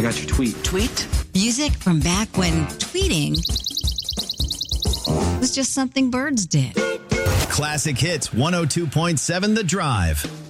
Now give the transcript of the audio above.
got your tweet. Tweet? Music from back when tweeting was just something birds did. Classic Hits 102.7 The Drive.